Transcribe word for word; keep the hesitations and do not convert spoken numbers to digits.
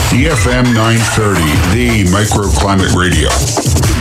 D F M nine thirty, the Microclimate Radio.